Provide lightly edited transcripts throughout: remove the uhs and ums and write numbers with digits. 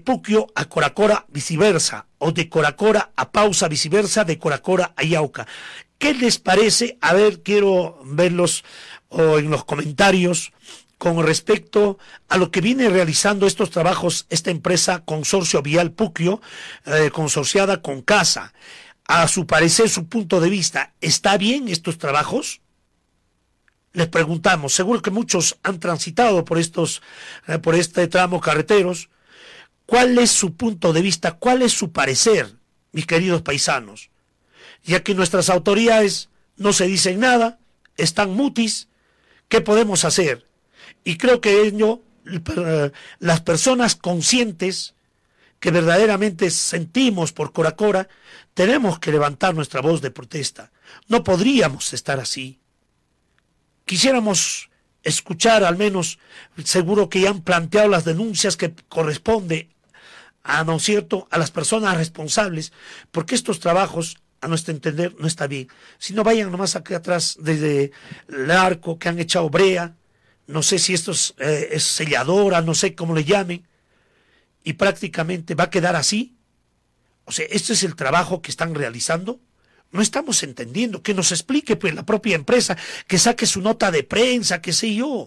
Puquio a Coracora viceversa, o de Coracora a Pausa viceversa, de Coracora a Yauca. ¿Qué les parece? A ver, quiero verlos en los comentarios con respecto a lo que viene realizando estos trabajos esta empresa Consorcio Vial Puquio, consorciada con CASA. A su parecer, su punto de vista, ¿está bien estos trabajos? Les preguntamos, seguro que muchos han transitado por este tramo carreteros. ¿Cuál es su punto de vista? ¿Cuál es su parecer, mis queridos paisanos? Ya que nuestras autoridades no se dicen nada, están mutis, ¿qué podemos hacer? Y creo que las personas conscientes que verdaderamente sentimos por Coracora, tenemos que levantar nuestra voz de protesta. No podríamos estar así. Quisiéramos escuchar, al menos, seguro que ya han planteado las denuncias que corresponde ¿no es cierto?, a las personas responsables, porque estos trabajos, a nuestro entender, no está bien. Si no, vayan nomás aquí atrás desde el arco que han echado brea, no sé si esto es selladora, no sé cómo le llamen, y prácticamente va a quedar así. O sea, ¿este es el trabajo que están realizando? No estamos entendiendo, que nos explique pues la propia empresa, que saque su nota de prensa, qué sé yo.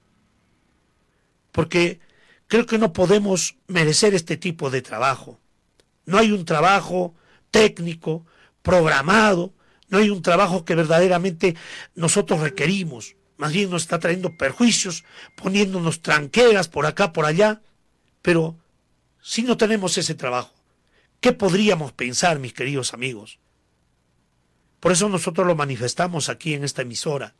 Porque creo que no podemos merecer este tipo de trabajo. No hay un trabajo técnico, programado, no hay un trabajo que verdaderamente nosotros requerimos. Más bien nos está trayendo perjuicios, poniéndonos tranqueras por acá, por allá. Pero si no tenemos ese trabajo, ¿qué podríamos pensar, mis queridos amigos? Por eso nosotros lo manifestamos aquí en esta emisora.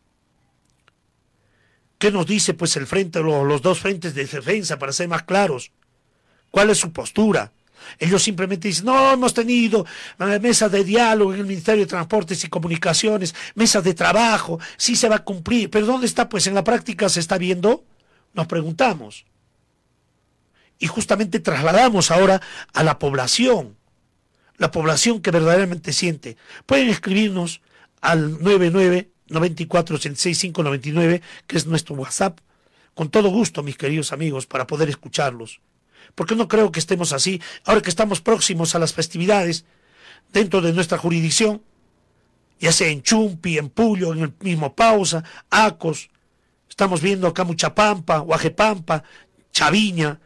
¿Qué nos dice pues el frente, los dos frentes de defensa, para ser más claros? ¿Cuál es su postura? Ellos simplemente dicen, no, hemos tenido mesas de diálogo en el Ministerio de Transportes y Comunicaciones, mesas de trabajo, sí se va a cumplir, pero ¿dónde está? Pues en la práctica se está viendo, nos preguntamos. Y justamente trasladamos ahora a la población que verdaderamente siente. Pueden escribirnos al 99-94-86-599, que es nuestro WhatsApp, con todo gusto, mis queridos amigos, para poder escucharlos. Porque no creo que estemos así, ahora que estamos próximos a las festividades, dentro de nuestra jurisdicción, ya sea en Chumpi, en Puyo, en el mismo Pausa, Acos, estamos viendo acá Muchapampa, Huajepampa, Chaviña,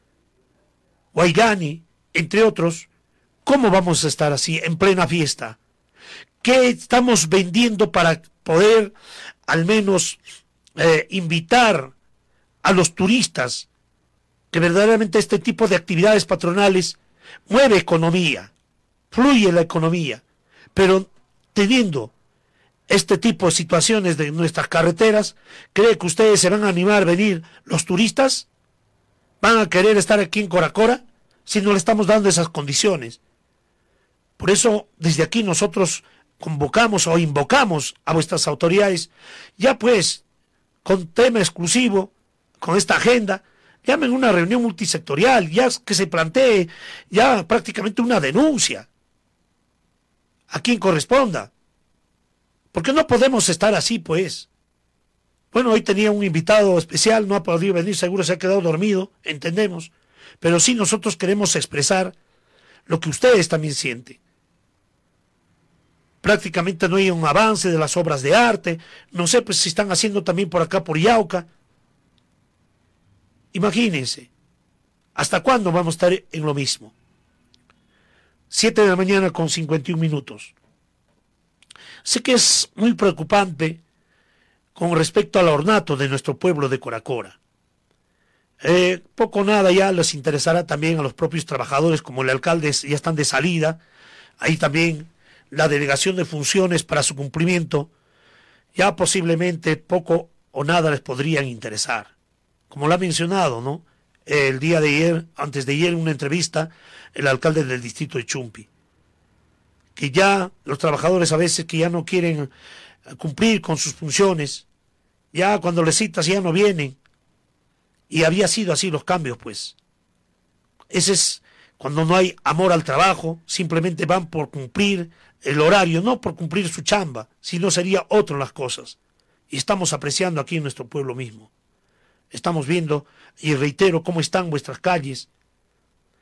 Huaygani, entre otros. ¿Cómo vamos a estar así en plena fiesta? ¿Qué estamos vendiendo para poder al menos invitar a los turistas? Que verdaderamente este tipo de actividades patronales mueve economía, fluye la economía, pero teniendo este tipo de situaciones de nuestras carreteras, ¿cree que ustedes se van a animar a venir los turistas? ¿Van a querer estar aquí en Coracora si no le estamos dando esas condiciones? Por eso, desde aquí nosotros convocamos o invocamos a vuestras autoridades, ya pues, con tema exclusivo, con esta agenda, llamen una reunión multisectorial, ya que se plantee ya prácticamente una denuncia a quien corresponda. Porque no podemos estar así, pues. Bueno, hoy tenía un invitado especial, no ha podido venir, seguro se ha quedado dormido, entendemos. Pero sí nosotros queremos expresar lo que ustedes también sienten. Prácticamente no hay un avance de las obras de arte, no sé pues si están haciendo también por acá por Yauca. Imagínense, ¿hasta cuándo vamos a estar en lo mismo? 7:51 a.m. Sé que es muy preocupante con respecto al ornato de nuestro pueblo de Coracora. Poco o nada ya les interesará también a los propios trabajadores, como el alcalde ya están de salida, ahí también la delegación de funciones para su cumplimiento, ya posiblemente poco o nada les podrían interesar. Como lo ha mencionado, ¿no? El día de ayer, antes de ayer, en una entrevista, el alcalde del distrito de Chumpi, que ya los trabajadores a veces que ya no quieren cumplir con sus funciones, ya cuando les citas ya no vienen, y había sido así los cambios, pues. Ese es cuando no hay amor al trabajo, simplemente van por cumplir el horario, no por cumplir su chamba, sino sería otro las cosas. Y estamos apreciando aquí en nuestro pueblo mismo. Estamos viendo, y reitero, cómo están vuestras calles,